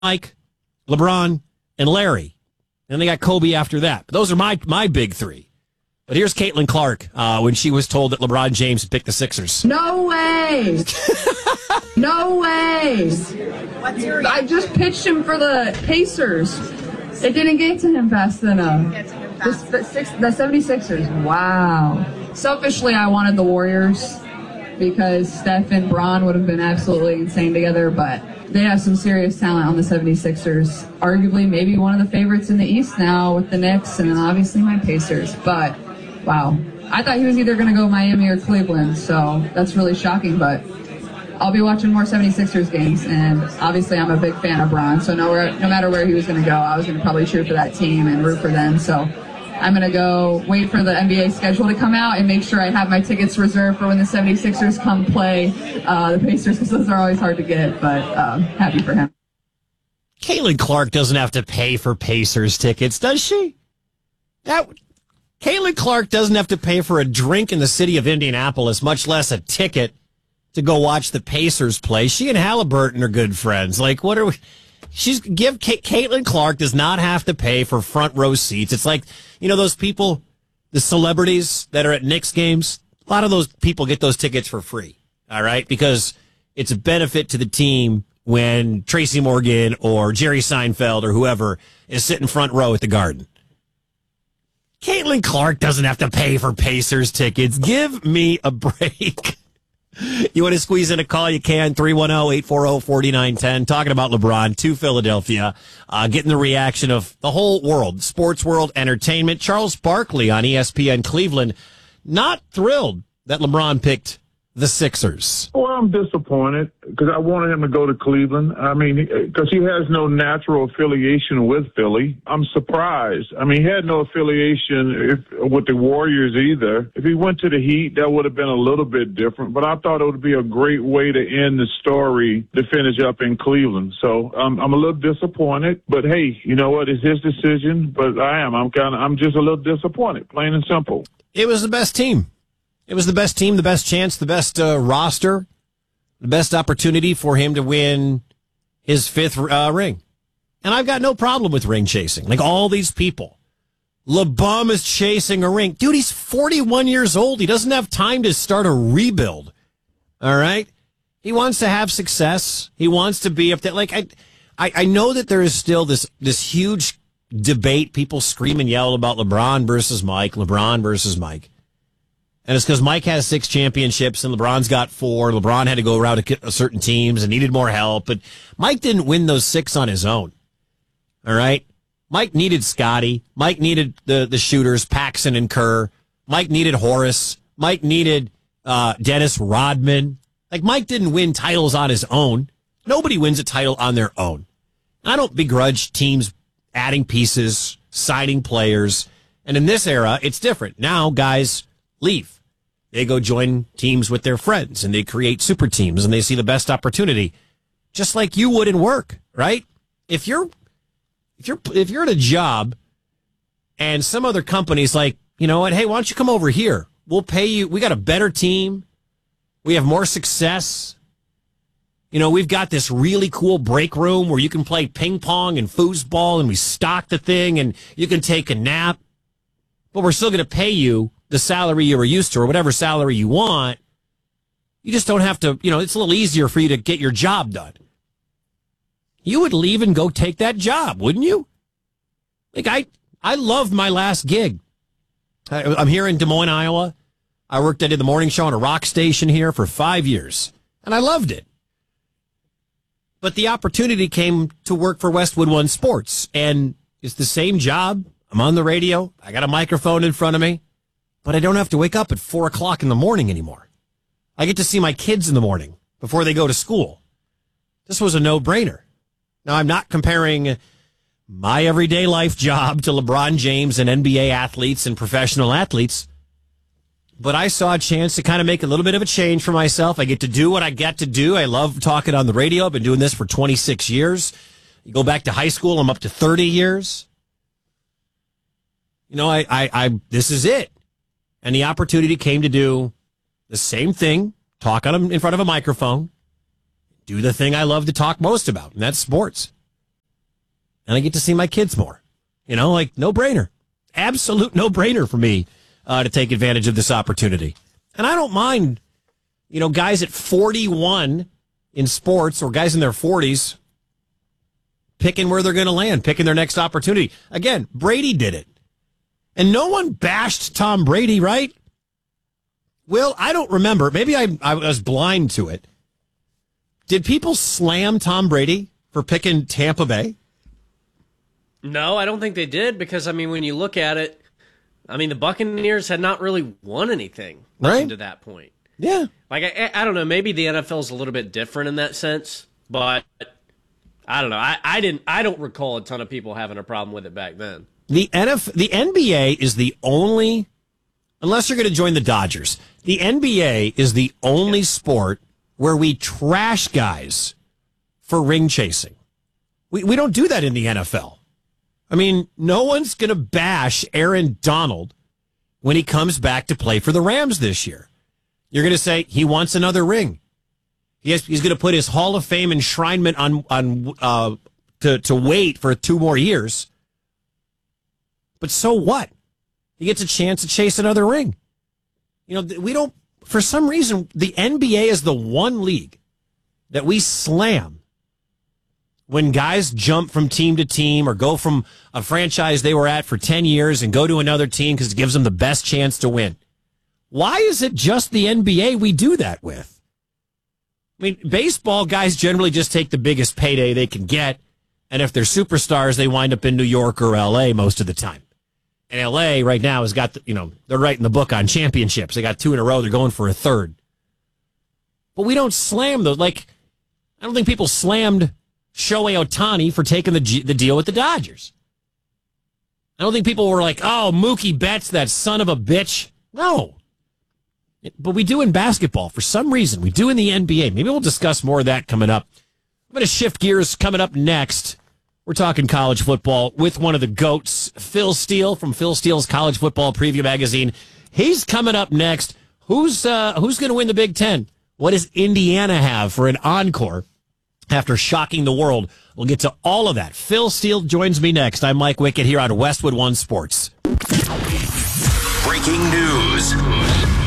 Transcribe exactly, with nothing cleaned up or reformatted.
Mike, LeBron, and Larry. And they got Kobe after that. But those are my my big three. But here's Caitlin Clark uh, when she was told that LeBron James had picked the Sixers. No way. No way. What's your I just pitched him for the Pacers. It didn't get to him fast enough. The, the, six, the seventy-sixers. Wow. Selfishly, I wanted the Warriors because Steph and Bron would have been absolutely insane together, but they have some serious talent on the seventy-sixers. Arguably, maybe one of the favorites in the East now with the Knicks, and then obviously my Pacers. But, wow. I thought he was either going to go Miami or Cleveland, so that's really shocking, but I'll be watching more seventy-sixers games, and obviously I'm a big fan of Bron, so no, no matter where he was going to go, I was going to probably cheer for that team and root for them. So I'm going to go wait for the N B A schedule to come out and make sure I have my tickets reserved for when the seventy-sixers come play uh, the Pacers, because those are always hard to get, but um, happy for him. Caitlin Clark doesn't have to pay for Pacers tickets, does she? That Caitlin Clark doesn't have to pay for a drink in the city of Indianapolis, much less a ticket to go watch the Pacers play. She and Halliburton are good friends. Like, what are we? She's give Caitlin Clark does not have to pay for front row seats. It's like, you know, those people, the celebrities that are at Knicks games. A lot of those people get those tickets for free. All right, because it's a benefit to the team when Tracy Morgan or Jerry Seinfeld or whoever is sitting front row at the Garden. Caitlin Clark doesn't have to pay for Pacers tickets. Give me a break. You want to squeeze in a call, you can. three one zero, eight four zero, four nine one zero. Talking about LeBron to Philadelphia. Uh, getting the reaction of the whole world. Sports world, entertainment. Charles Barkley on E S P N Cleveland. Not thrilled that LeBron picked the Sixers. Well, I'm disappointed because I wanted him to go to Cleveland. I mean, because he has no natural affiliation with Philly. I'm surprised. I mean, he had no affiliation if, with the Warriors either. If he went to the Heat, that would have been a little bit different. But I thought it would be a great way to end the story to finish up in Cleveland. So um, I'm a little disappointed. But hey, you know what? It's his decision. But I am. I'm kind of. I'm just a little disappointed, plain and simple. It was the best team. It was the best team, the best chance, the best uh, roster, the best opportunity for him to win his fifth uh, ring. And I've got no problem with ring chasing. Like all these people. LeBum is chasing a ring. Dude, he's forty-one years old. He doesn't have time to start a rebuild. All right? He wants to have success. He wants to be up there. Like, I, I, I know that there is still this, this huge debate. People scream and yell about LeBron versus Mike, LeBron versus Mike. And it's because Mike has six championships and LeBron's got four. LeBron had to go around to certain teams and needed more help. But Mike didn't win those six on his own. All right? Mike needed Scotty. Mike needed the, the shooters, Paxson and Kerr. Mike needed Horace. Mike needed uh, Dennis Rodman. Like, Mike didn't win titles on his own. Nobody wins a title on their own. I don't begrudge teams adding pieces, signing players. And in this era, it's different. Now, guys leave. They go join teams with their friends and they create super teams and they see the best opportunity, just like you would in work, right? If you're, if you're, if you're at a job and some other company's like, you know what? Hey, why don't you come over here? We'll pay you. We got a better team. We have more success. You know, we've got this really cool break room where you can play ping pong and foosball and we stock the thing and you can take a nap, but we're still going to pay you the salary you were used to or whatever salary you want. You just don't have to, you know, it's a little easier for you to get your job done. You would leave and go take that job, wouldn't you? Like, I, I loved my last gig. I, I'm here in Des Moines, Iowa. I worked, I did the morning show on a rock station here for five years, and I loved it. But the opportunity came to work for Westwood One Sports, and it's the same job. I'm on the radio. I got a microphone in front of me. But I don't have to wake up at four o'clock in the morning anymore. I get to see my kids in the morning before they go to school. This was a no-brainer. Now, I'm not comparing my everyday life job to LeBron James and N B A athletes and professional athletes, but I saw a chance to kind of make a little bit of a change for myself. I get to do what I get to do. I love talking on the radio. I've been doing this for twenty-six years. You go back to high school, I'm up to thirty years. You know, I, I, I this is it. And the opportunity came to do the same thing, talk on in front of a microphone, do the thing I love to talk most about, and that's sports. and I get to see my kids more. You know, like no brainer. Absolute no brainer for me uh, to take advantage of this opportunity. And I don't mind, you know, guys at forty-one in sports or guys in their forties picking where they're going to land, picking their next opportunity. Again, Brady did it. And no one bashed Tom Brady, right? Will, I don't remember. Maybe I, I was blind to it. Did people slam Tom Brady for picking Tampa Bay? No, I don't think they did because, I mean, when you look at it, I mean, the Buccaneers had not really won anything right to that point. Yeah. Like, I, I don't know, maybe the N F L is a little bit different in that sense, but I don't know. I, I didn't. I don't recall a ton of people having a problem with it back then. The N F L, the N B A is the only, unless you're going to join the Dodgers, the N B A is the only yeah. sport where we trash guys for ring chasing. We we don't do that in the N F L. I mean, no one's going to bash Aaron Donald when he comes back to play for the Rams this year. You're going to say he wants another ring. He has, he's going to put his Hall of Fame enshrinement on on uh, to to wait for two more years. But so what? He gets a chance to chase another ring. You know, we don't. For some reason, the N B A is the one league that we slam when guys jump from team to team or go from a franchise they were at for ten years and go to another team because it gives them the best chance to win. Why is it just the N B A we do that with? I mean, baseball guys generally just take the biggest payday they can get, and if they're superstars, they wind up in New York or L A most of the time. And L A right now has got, the, you know, they're writing the book on championships. They got two in a row. They're going for a third. But we don't slam those. Like, I don't think people slammed Shohei Ohtani for taking the the deal with the Dodgers. I don't think people were like, oh, Mookie Betts, that son of a bitch. No. But we do in basketball for some reason. We do in the N B A. Maybe we'll discuss more of that coming up. I'm going to shift gears coming up next. We're talking college football with one of the GOATs, Phil Steele from Phil Steele's College Football Preview Magazine. He's coming up next. Who's uh, who's going to win the Big Ten? What does Indiana have for an encore after shocking the world? We'll get to all of that. Phil Steele joins me next. I'm Mike Wickett here on Westwood One Sports. Breaking news.